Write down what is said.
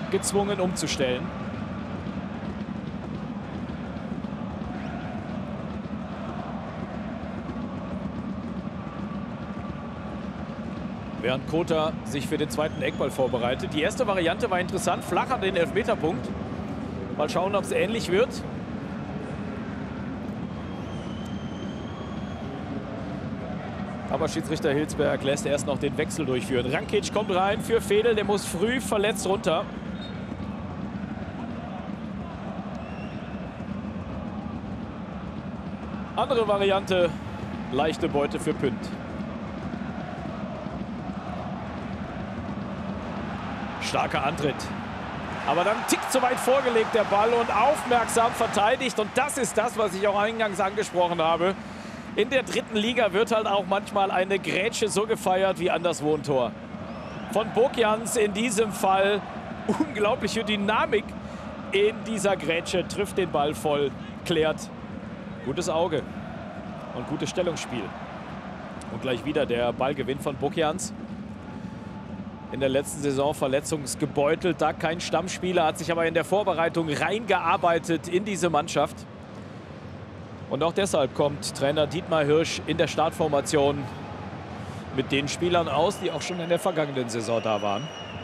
gezwungen umzustellen. Während Kota sich für den zweiten Eckball vorbereitet. Die erste Variante war interessant, flach an den Elfmeterpunkt. Mal schauen, ob es ähnlich wird. Aber Schiedsrichter Hilsberg lässt erst noch den Wechsel durchführen. Rankic kommt rein für Fedel, der muss früh verletzt runter. Andere Variante, leichte Beute für Pünd. Starker Antritt. Aber dann tickt zu weit vorgelegt der Ball und aufmerksam verteidigt. Und das ist das, was ich auch eingangs angesprochen habe. In der dritten Liga wird halt auch manchmal eine Grätsche so gefeiert wie anderswo ein Tor. Von Bokjans in diesem Fall unglaubliche Dynamik in dieser Grätsche. Trifft den Ball voll, klärt. Gutes Auge und gutes Stellungsspiel. Und gleich wieder der Ballgewinn von Bokjans. In der letzten Saison verletzungsgebeutelt, da kein Stammspieler, hat sich aber in der Vorbereitung reingearbeitet in diese Mannschaft. Und auch deshalb kommt Trainer Dietmar Hirsch in der Startformation mit den Spielern aus, die auch schon in der vergangenen Saison da waren.